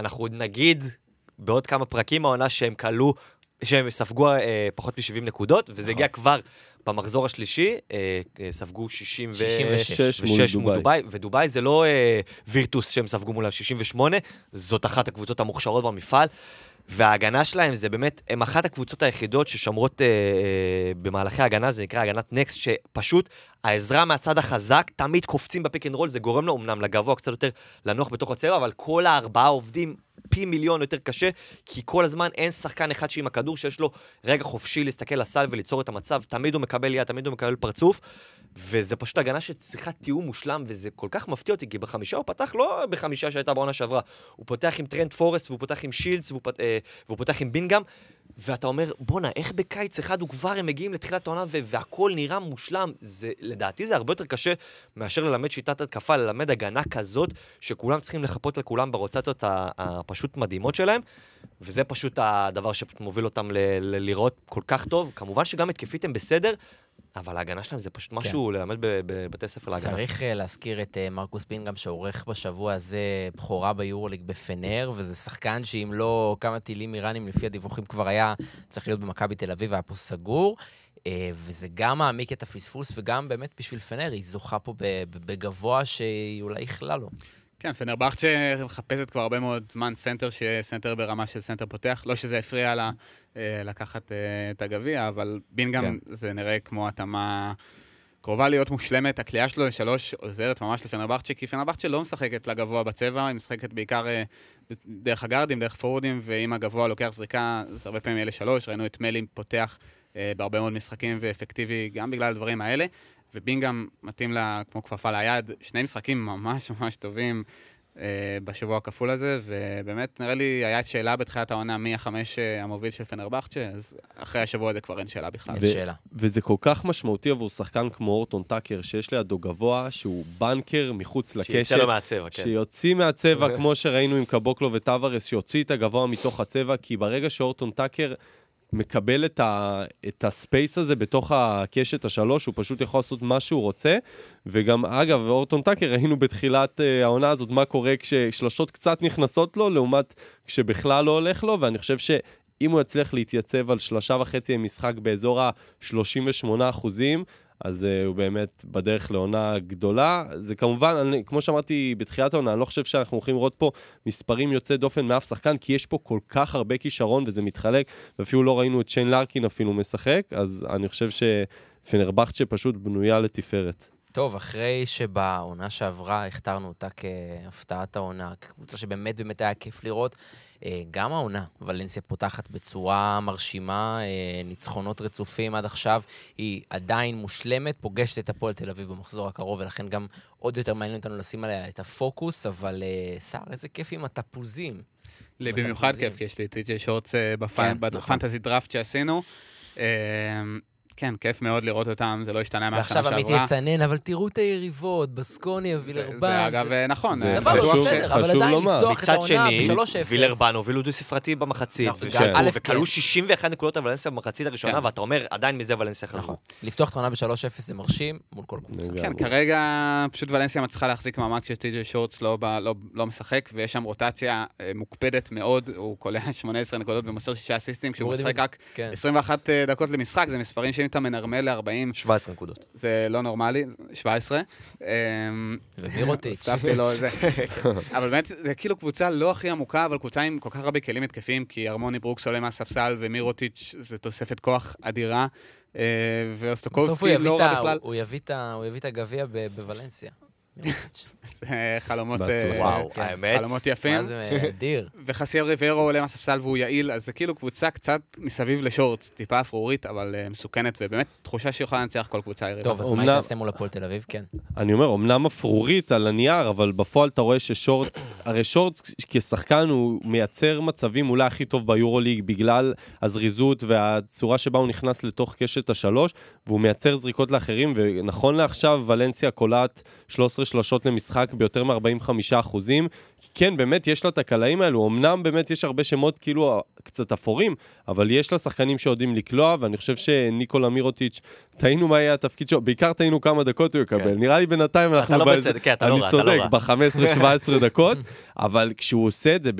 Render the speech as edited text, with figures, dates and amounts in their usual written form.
אנחנו נגיד בעוד כמה פרקים העונה שהם ספגו פחות מ-70 נקודות, וזה הגיע כבר במחזור השלישי, ספגו 66 מול דובאי, ודובאי זה לא וירטוס שהם ספגו מולם 68, זאת אחת הקבוצות המוכשרות במפעל, וההגנה שלהם זה באמת, הם אחת הקבוצות היחידות ששמרות במהלכי ההגנה, זה נקרא הגנת נקסט, שפשוט העזרה מהצד החזק, תמיד קופצים בפיק אנד רול, זה גורם לו אמנם לגבוה קצת יותר לנוח בתוך הצבע, אבל כל הארבעה עובדים פי מיליון יותר קשה, כי כל הזמן אין שחקן אחד שעם הכדור שיש לו רגע חופשי להסתכל לסל וליצור את המצב, תמיד הוא מקבל יד, תמיד הוא מקבל פרצוף, וזה פשוט הגנה שצריכה תיאום מושלם, וזה כל כך מפתיע אותי, כי בחמישה הוא פתח לא בחמישה שהייתה בעונה שעברה, הוא פותח עם טרנט פורסט, והוא פותח עם שילדס, והוא פותח עם בינגאם, ואתה אומר, בונה, איך בקיץ אחד הוא כבר הם מגיעים לתחילת העונה, והכל נראה מושלם, לדעתי זה הרבה יותר קשה, מאשר ללמד שיטת התקפה, ללמד הגנה כזאת, שכולם צריכים לחפות לכולם ברוצציות הפשוט מדהימות שלהם, וזה פשוט הדבר שמוביל אותם לראות כל כך טוב, כמובן שגם התקפית הם בסדר, אבל ההגנה שלהם זה פשוט משהו ללמד בבתי ספר להגנה. צריך להזכיר את מרקוס בינגאם שעורך בשבוע הזה בחורה ביורוליג בפנר, וזה שחקן שאם לא כמה טילים איראנים לפי הדיווחים כבר היה צריך להיות במכבי תל אביב, והיה פה סגור, וזה גם מעמיק את הפספוס, וגם באמת בשביל פנר, היא זוכה פה בגבוה שהיא אולי יכלה לו. כן, פנרבחצ'ה מחפשת כבר הרבה מאוד זמן סנטר, שיהיה סנטר ברמה של סנטר פותח. לא שזה הפריע לה לקחת את הגביע, אבל בינגאם זה נראה כמו התאמה קרובה להיות מושלמת. הקליעה שלו לשלוש עוזרת ממש לפנרבחצ'ה, כי פנרבחצ'ה לא משחקת לגבוה בצבע, היא משחקת בעיקר דרך הגארדים, דרך פורורדים, ואם הגבוה לוקח זריקה, אז הרבה פעמים יהיה לשלוש. ראינו את מלים פותח בהרבה מאוד משחקים ואפקטיבי גם בגלל הדברים האלה. ובינגאם מתאים לה כמו כפפה ליד, שני משחקים ממש ממש טובים בשבוע הכפול הזה, ובאמת נראה לי היה שאלה בתחילת העונה מי החמש המוביל של פנרבחצ'ה, אז אחרי השבוע הזה כבר אין שאלה בכלל. וזה כל כך משמעותי עבור שחקן כמו אורטון טאקר, שיש לידו גבוה, שהוא בנקר מחוץ לקשת, שיוצא לו מהצבע, כן. שיוציא מהצבע, כמו שראינו עם קבוקלו וטוורס, שיוציא את הגבוה מתוך הצבע, כי ברגע שאורטון טאקר מקבל את הספייס הזה בתוך הקשת השלוש, הוא פשוט יכול לעשות מה שהוא רוצה, וגם אגב, אורטון טאקר, ראינו בתחילת העונה הזאת מה קורה כששלשות קצת נכנסות לו, לעומת כשבכלל לא הולך לו, ואני חושב שאם הוא יצליח להתייצב על 3.5 משחק באזור ה-38%, אז הוא באמת בדרך לעונה גדולה. זה כמובן, כמו שאמרתי בתחילת העונה, אני לא חושב שאנחנו הולכים לראות פה מספרים יוצא דופן מאף שחקן, כי יש פה כל כך הרבה כישרון וזה מתחלק, ואפילו לא ראינו את שיין לארקין אפילו משחק, אז אני חושב שפנרבחצ'ה פשוט בנויה לתפארת. טוב, אחרי שבעונה שעברה הכתרנו אותה כהפתעת העונה, כקבוצה שבאמת באמת היה כיף לראות, גם העונה, ולנסיה פותחת בצורה מרשימה, ניצחונות רצופים עד עכשיו, היא עדיין מושלמת, פוגשת את הפועל תל אביב במחזור הקרוב, ולכן גם עוד יותר מעניין אותנו לשים עליה את הפוקוס, אבל שר, איזה כיף עם התפוזים. במיוחד כיף, כי יש לי טי.ג'יי שורטס בפנטזי דראפט שעשינו. כן, כיף מאוד לראות אותם, זה לא השתנה מהשנה שעברה. ועכשיו עמית יצנן, אבל תראו את היריבות, בסקוניה, וילרבן. זה אגב נכון. זה בסדר, אבל עדיין לפתוח את העונה ב-3-0. וילרבן הובילו דו ספרתי במחצית, וכלו 61 נקודות על ולנסיה במחצית הראשונה, ואתה אומר, עדיין מזה ולנסיה חזרו. לפתוח את העונה ב-3-0 זה מרשים מול כל קבוצה. כן, כרגע פשוט ולנסיה מצליחה להחזיק מעמד כשטי.ג'יי שורטס לא משחק, ויש שם רוטציה מוקפדת מאוד, הוא קולע 18 נקודות ומוסר 6 אסיסטים, כשהוא משחק רק 21 דקות למשחק, זה מספרים שאם אתה מנרמל ל-40... 17 נקודות. זה לא נורמלי, 17. ומירוטיץ'. ספתי לו זה. אבל באמת, זה כאילו קבוצה לא הכי עמוקה, אבל קבוצה עם כל כך הרבה כלים התקפים, כי הרמוני ברוקס עולה מהספסל, ומירוטיץ' זה תוספת כוח אדירה, ואוסטוקובסקי לא רע בכלל. הוא יביא את הגביע בוולנסיה. זה חלומות, וואו, האמת. חלומות יפים. מה זה אדיר. וחסיאל ריברו עולה מהספסל והוא יעיל, אז זה כאילו קבוצה קצת מסביב לשורטס, טיפה אפרורית, אבל מסוכנת, ובאמת תחושה שיכולה לנצח כל קבוצה יריבה. טוב, אז מה יתעשה מול הפועל תל אביב? כן. אני אומר, אמנם אפרורית על הנייר, אבל בפועל אתה רואה ששורטס, הרי שורטס כשחקן הוא מייצר מצבים אולי הכי טוב ביורוליג, בגלל הזריזות והצורה שבה הוא נכנס לתוך קשת השלוש, והוא מייצר זריקות לאחרים, ונכון לעכשיו ולנסיה קולעת 13 שלושות למשחק ביותר מ-45%. כן, באמת יש לה את הקלעים האלו, אמנם באמת יש הרבה שמות כאילו קצת אפורים, אבל יש לה שחקנים שיודעים לקלוע, ואני חושב שניקולה מירוטיץ', טעינו מה יהיה התפקיד שלו, בעיקר טעינו כמה דקות הוא יקבל. נראה לי בינתיים אנחנו... אתה לא בסדר, כן, אתה לא רע. אני צודק, ב-15-17 דקות, אבל כשהוא עושה את זה